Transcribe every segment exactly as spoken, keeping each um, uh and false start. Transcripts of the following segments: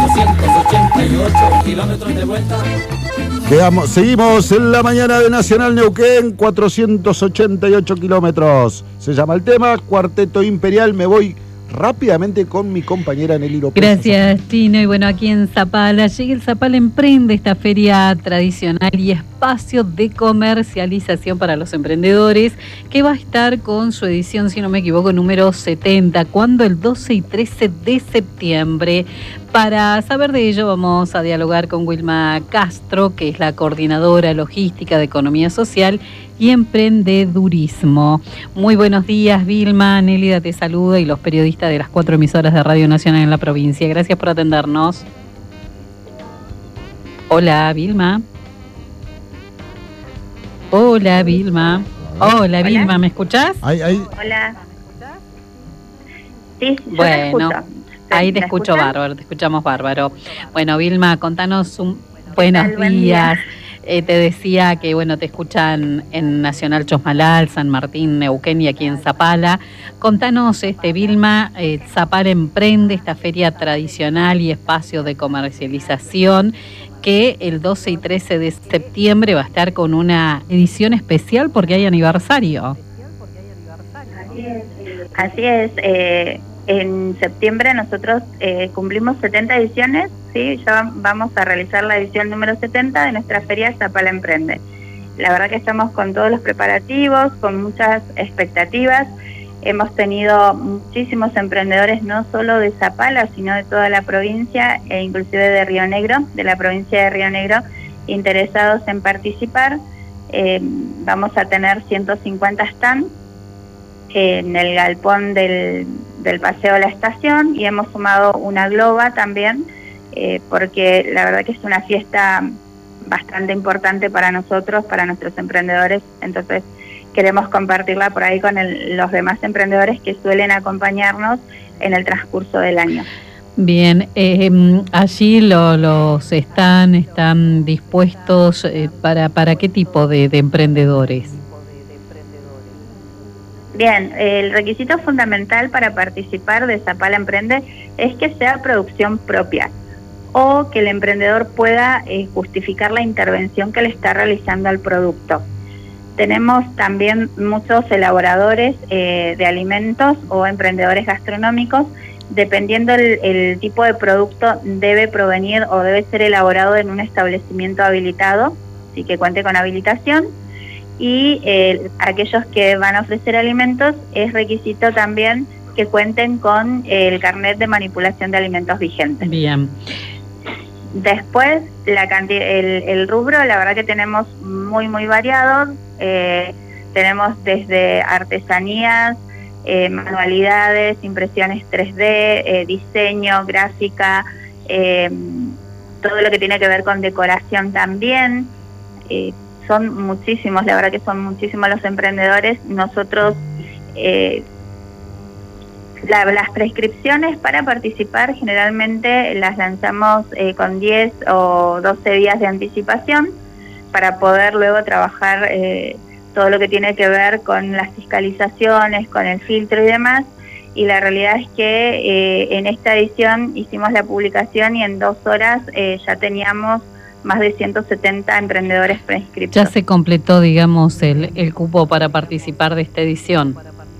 doscientos ochenta y ocho kilómetros de vuelta. Quedamos, seguimos en la mañana de Nacional Neuquén, cuatrocientos ochenta y ocho kilómetros. Se llama el tema, Cuarteto Imperial. Me voy rápidamente con mi compañera Nelly López. Gracias, Tino. Y bueno, aquí en Zapala, llega el Zapala Emprende, esta feria tradicional y espacio de comercialización para los emprendedores, que va a estar con su edición, si no me equivoco, número setenta, cuando el doce y trece de septiembre. Para saber de ello vamos a dialogar con Wilma Castro, que es la coordinadora logística de Economía Social y Emprendedurismo. Muy buenos días, Vilma. Nélida te saluda y los periodistas de las cuatro emisoras de Radio Nacional en la provincia. Gracias por atendernos. Hola, Vilma. Hola, Vilma. Hola, Hola. Vilma, ¿me escuchás? Ahí, ahí. Hola. Sí, yo Bueno, te escucho. ahí te ¿Me escucho escuchan? bárbaro, te escuchamos bárbaro. Bueno, Vilma, contanos un... Buenos tal? Buen días. día. Eh, te decía que, bueno, te escuchan en Nacional Chosmalal, San Martín, Neuquén y aquí en Zapala. Contanos, este, Vilma, eh, Zapala Emprende, esta feria tradicional y espacio de comercialización, que el doce y trece de septiembre va a estar con una edición especial porque hay aniversario. Así es. Eh, en septiembre nosotros eh, cumplimos setenta ediciones, ¿sí? Ya vamos a realizar la edición número setenta de nuestra feria Zapala Emprende. La verdad que estamos con todos los preparativos, con muchas expectativas. Hemos tenido muchísimos emprendedores, no solo de Zapala, sino de toda la provincia e inclusive de Río Negro, de la provincia de Río Negro, interesados en participar. Eh, vamos a tener ciento cincuenta stands en el galpón del, del Paseo de la Estación y hemos sumado una globa también, eh, porque la verdad que es una fiesta bastante importante para nosotros, para nuestros emprendedores, entonces queremos compartirla por ahí con el, los demás emprendedores que suelen acompañarnos en el transcurso del año. Bien, eh, allí lo, los están, están dispuestos eh, para, para qué tipo de, de emprendedores. Bien, el requisito fundamental para participar de Zapala Emprende es que sea producción propia o que el emprendedor pueda eh, justificar la intervención que le está realizando al producto. Tenemos también muchos elaboradores eh, de alimentos o emprendedores gastronómicos. Dependiendo el, el tipo de producto, debe provenir o debe ser elaborado en un establecimiento habilitado, así que cuente con habilitación. Y eh, aquellos que van a ofrecer alimentos, es requisito también que cuenten con el carnet de manipulación de alimentos vigente. Bien. Después, la cantidad, el, el rubro, la verdad que tenemos muy, muy variados. Eh, tenemos desde artesanías, eh, manualidades, impresiones tres D, eh, diseño, gráfica, eh, todo lo que tiene que ver con decoración también. Eh, son muchísimos, la verdad que son muchísimos los emprendedores. Nosotros, eh, la, las prescripciones para participar generalmente las lanzamos eh, con diez o doce días de anticipación para poder luego trabajar eh, todo lo que tiene que ver con las fiscalizaciones, con el filtro y demás. Y la realidad es que eh, en esta edición hicimos la publicación y en dos horas eh, ya teníamos más de ciento setenta emprendedores preinscritos. Ya se completó, digamos, el, el cupo para participar de esta edición.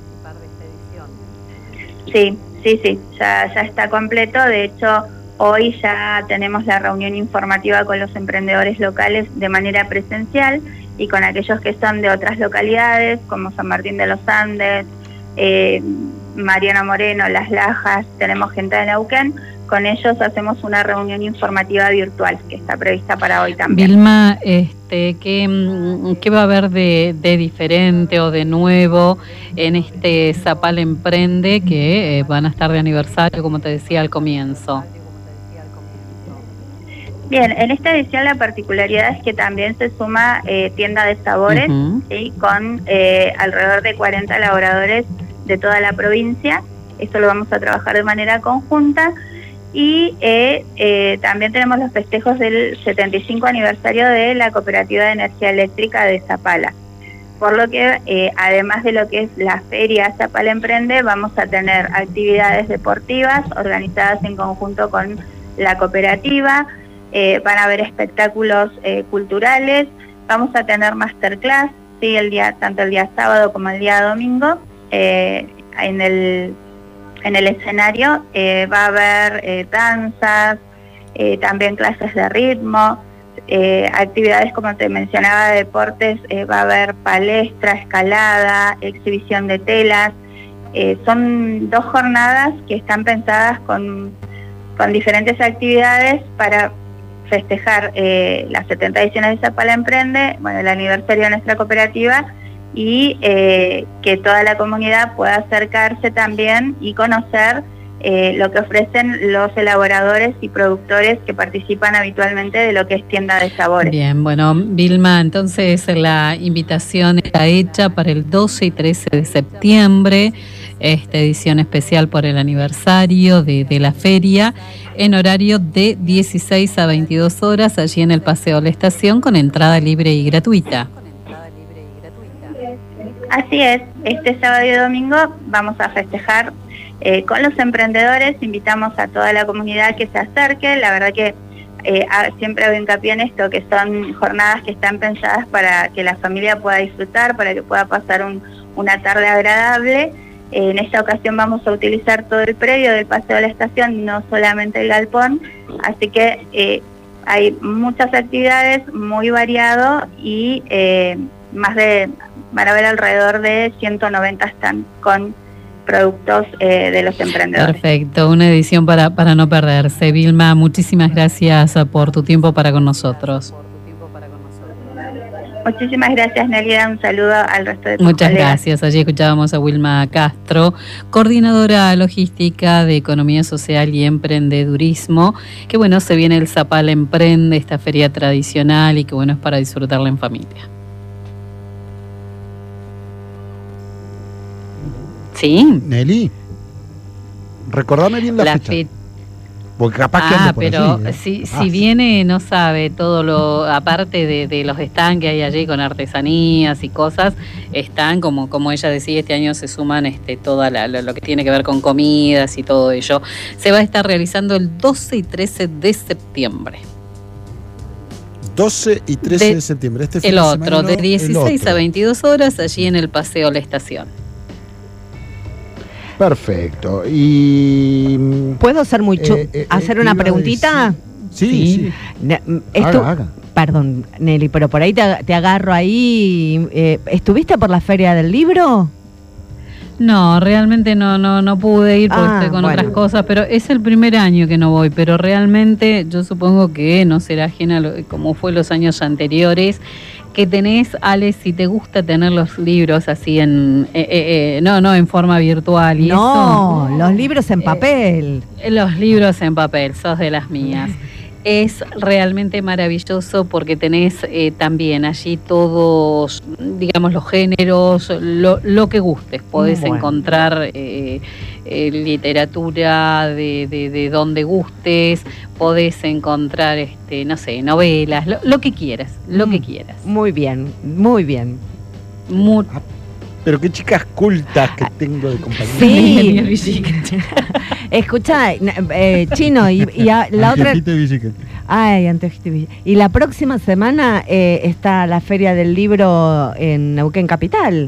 Sí, sí, sí, ya, ya está completo. De hecho, hoy ya tenemos la reunión informativa con los emprendedores locales de manera presencial y con aquellos que son de otras localidades, como San Martín de los Andes, eh, Mariano Moreno, Las Lajas, tenemos gente de Neuquén. Con ellos hacemos una reunión informativa virtual que está prevista para hoy también. Vilma, este, ¿qué, qué va a haber de, de diferente o de nuevo en este Zapala Emprende que eh, van a estar de aniversario, como te decía al comienzo? Bien, en esta edición la particularidad es que también se suma eh, tienda de sabores, uh-huh. ¿sí? Con eh, alrededor de cuarenta elaboradores de toda la provincia. Esto lo vamos a trabajar de manera conjunta. Y eh, eh, también tenemos los festejos del setenta y cinco aniversario de la Cooperativa de Energía Eléctrica de Zapala. Por lo que, eh, además de lo que es la feria Zapala Emprende, vamos a tener actividades deportivas organizadas en conjunto con la cooperativa, eh, van a haber espectáculos eh, culturales, vamos a tener masterclass, sí, el día, tanto el día sábado como el día domingo, eh, en el en el escenario eh, va a haber eh, danzas, eh, también clases de ritmo, eh, actividades como te mencionaba, deportes, eh, va a haber palestra, escalada, exhibición de telas. Eh, son dos jornadas que están pensadas con, con diferentes actividades para festejar eh, las setenta ediciones de Zapala Emprende, bueno, el aniversario de nuestra cooperativa, y eh, que toda la comunidad pueda acercarse también y conocer eh, lo que ofrecen los elaboradores y productores que participan habitualmente de lo que es tienda de sabores. Bien, bueno, Vilma, entonces la invitación está hecha para el doce y trece de septiembre, esta edición especial por el aniversario de, de la feria, en horario de dieciséis a veintidós horas, allí en el Paseo La Estación, con entrada libre y gratuita. Así es, este sábado y domingo vamos a festejar eh, con los emprendedores, invitamos a toda la comunidad que se acerque, la verdad que eh, siempre hago hincapié en esto, que son jornadas que están pensadas para que la familia pueda disfrutar, para que pueda pasar un, una tarde agradable. Eh, en esta ocasión vamos a utilizar todo el predio del Paseo de la Estación, no solamente el galpón, así que eh, hay muchas actividades, muy variado y eh, más de... van a haber alrededor de ciento noventa stands con productos eh, de los emprendedores. Perfecto, una edición para, para no perderse. Vilma, muchísimas gracias por tu tiempo para con nosotros. Muchísimas gracias, Nelida. Un saludo al resto de tus Muchas colegas. gracias. Allí escuchábamos a Vilma Castro, coordinadora logística de Economía Social y Emprendedurismo, que bueno, se viene el Zapala Emprende, esta feria tradicional, y que bueno, es para disfrutarla en familia. Sí. Nelly, recordame bien la, la fecha. Fe... Porque capaz que ah, ande por pero allí, ¿eh? si, ah, si viene, no sabe todo lo, aparte de, de los stands que hay allí con artesanías y cosas, están, como, como ella decía, este año se suman este toda la, lo, lo que tiene que ver con comidas y todo ello. Se va a estar realizando el doce y trece de septiembre. doce y trece de, de septiembre. Este fin el de otro, semana, de dieciséis otro. a veintidós horas, allí en el Paseo La Estación. Perfecto. Y ¿puedo hacer mucho eh, eh, hacer una preguntita? Sí, sí. sí. Esto, haga, haga. Perdón, Nelly, pero por ahí te, te agarro ahí. Eh, ¿Estuviste por la Feria del Libro? No, realmente no, no, no pude ir porque ah, estoy con bueno. otras cosas, pero es el primer año que no voy, pero realmente yo supongo que no será ajena a lo, como fue los años anteriores, que tenés, Ale, si te gusta tener los libros así en, eh, eh, no, no en forma virtual y no, eso, los libros en papel. Eh, los libros en papel, sos de las mías. Es realmente maravilloso porque tenés eh, también allí todos, digamos, los géneros, lo, lo que gustes. Podés bueno. encontrar eh, eh, literatura de, de, de donde gustes, podés encontrar, este, no sé, novelas, lo, lo que quieras, lo mm. que quieras. Muy bien, muy bien. Muy... Ah, pero qué chicas cultas que tengo de compañía. Sí. Escucha, eh, Chino, y, y a, la otra... Ay, anteojito. Y la próxima semana eh, está la Feria del Libro en Neuquén Capital.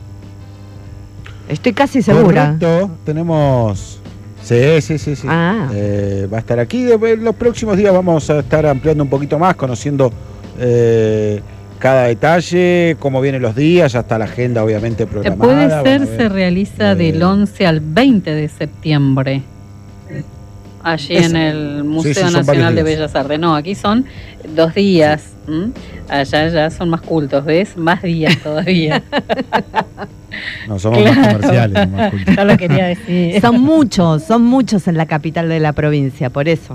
Estoy casi segura. Correcto, tenemos... Sí, sí, sí, sí. Ah. Eh, va a estar aquí. En los próximos días vamos a estar ampliando un poquito más, conociendo... Eh, cada detalle, cómo vienen los días, ya está la agenda obviamente programada. Puede ser, se realiza eh, del once al veinte de septiembre, allí es, en el Museo sí, sí, Nacional de Bellas Artes. No, aquí son dos días, sí. ¿Mm? Allá ya son más cultos, ¿ves? Más días todavía. No, somos claro. más comerciales. Más cultos. Yo lo quería decir. Son muchos, son muchos en la capital de la provincia, por eso.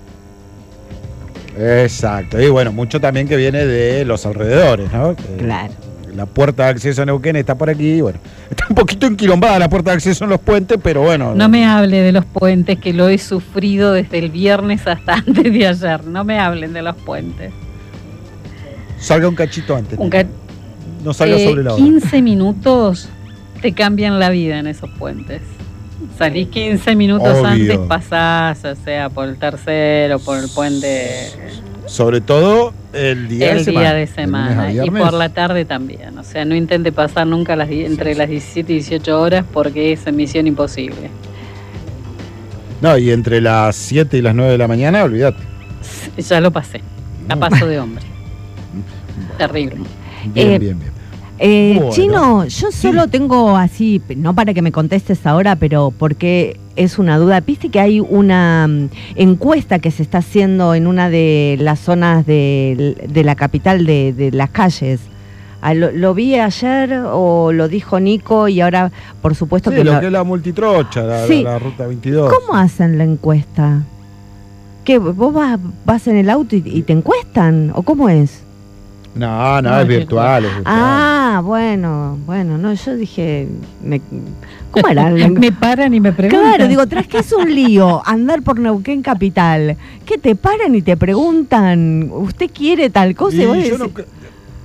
Exacto, y bueno, mucho también que viene de los alrededores, ¿no? Claro. La puerta de acceso a Neuquén está por aquí, bueno, está un poquito enquilombada la puerta de acceso en los puentes, pero bueno. No me hable de los puentes, que lo he sufrido desde el viernes hasta antes de ayer, no me hablen de los puentes. Salga un cachito antes. Un ca... No salga eh, sobre la hora. quince minutos te cambian la vida en esos puentes. Salís quince minutos Obvio. antes, pasás, o sea, por el tercero, por el puente. Sobre todo el día el de semana. día de semana. Y por la tarde también. O sea, no intente pasar nunca las, entre las diecisiete y dieciocho horas porque es misión imposible. No, y entre las siete y las nueve de la mañana, olvídate. Ya lo pasé. A paso de hombre. Terrible. Bien, Eh, bien, bien. Eh, Bueno. Chino, yo solo Sí. tengo así, no para que me contestes ahora, pero porque es una duda. Viste que hay una mm, encuesta que se está haciendo en una de las zonas de, de la capital de, de las calles. Ah, lo, lo vi ayer o lo dijo Nico y ahora, por supuesto Sí, que... lo lo- que es la multitrocha, la, Sí. la, la ruta veintidós. ¿Cómo hacen la encuesta? ¿Qué, vos vas, vas en el auto y, y te encuestan? ¿O cómo es? No, no, No, es es virtual, es virtual. Ah, bueno, bueno, no, yo dije, me- ¿cómo era? La- Me paran y me preguntan. Claro, digo, tras que es un lío andar por Neuquén Capital, que te paran y te preguntan, ¿usted quiere tal cosa? Y Y vos yo decís, no, cre-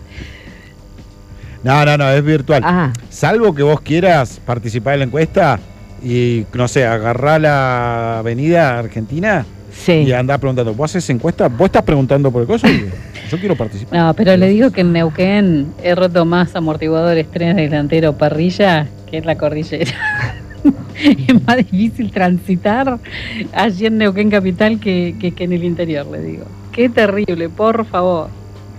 no, no, no, es virtual. ah, Salvo que vos quieras participar en la encuesta y, no sé, agarrá la avenida Argentina sí. y andá preguntando, ¿vos haces encuesta? ¿Vos estás preguntando por el coso? Y yo quiero participar. No, pero le digo que en Neuquén he roto más amortiguadores, trenes delantero, parrilla, que es la cordillera. Es más difícil transitar allí en Neuquén Capital que, que, que en el interior, le digo. Qué terrible, por favor.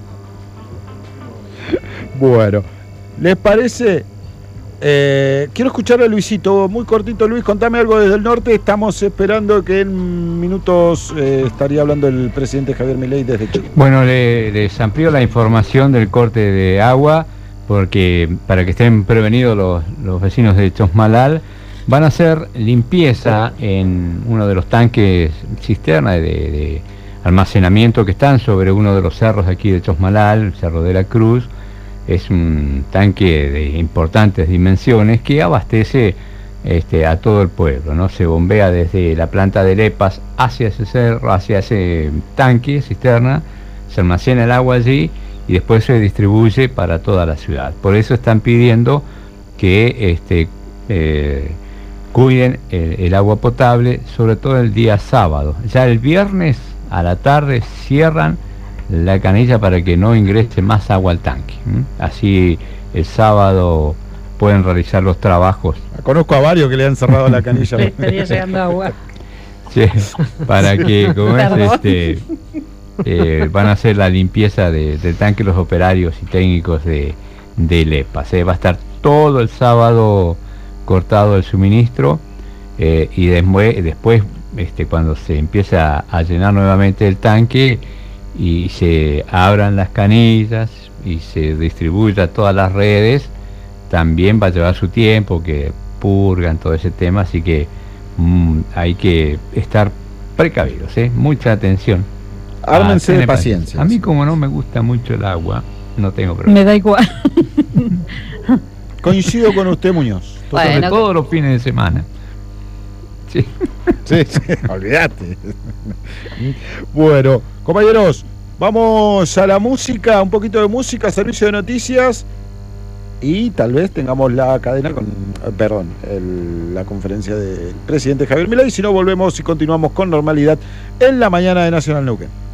Bueno, ¿les parece? Eh, quiero escuchar a Luisito, muy cortito. Luis, contame algo desde el norte. Estamos esperando que en minutos eh, estaría hablando el presidente Javier Milei desde Chile. Bueno, le- les amplío la información del corte de agua, porque para que estén prevenidos los, los vecinos de Chosmalal, van a hacer limpieza en uno de los tanques cisterna de, de almacenamiento que están sobre uno de los cerros aquí de Chosmalal, el Cerro de la Cruz. Es un tanque de importantes dimensiones que abastece este, a todo el pueblo, ¿no? Se bombea desde la planta de Lepas hacia ese cerro, hacia ese tanque, cisterna, se almacena el agua allí y después se distribuye para toda la ciudad. Por eso están pidiendo que este, eh, cuiden el, el agua potable, sobre todo el día sábado. Ya el viernes a la tarde cierran la canilla para que no ingrese más agua al tanque. ¿m? Así el sábado pueden realizar los trabajos. Conozco a varios que le han cerrado la canilla. Le estaría llegando agua. Sí, para que, como es, Perdón. este, eh, van a hacer la limpieza de- del tanque los operarios y técnicos de, de Lepas. ¿eh? Va a estar todo el sábado cortado el suministro eh, y después, después este, cuando se empieza a llenar nuevamente el tanque y se abran las canillas y se distribuya a todas las redes, también va a llevar su tiempo, que purgan todo ese tema, así que mm, hay que estar precavidos, ¿eh? Mucha atención. Ármense Ah, de tener paciencia. A mí, como no me gusta mucho el agua, no tengo problema. Me da igual. Coincido con usted, Muñoz. Bueno, Sobre todo los fines de semana. Sí. Sí, sí, olvídate. Bueno, compañeros, vamos a la música, un poquito de música, servicio de noticias y tal vez tengamos la cadena con, perdón, el- la conferencia del presidente Javier Milei. Si no, volvemos y continuamos con normalidad en la mañana de Nacional Neuquén.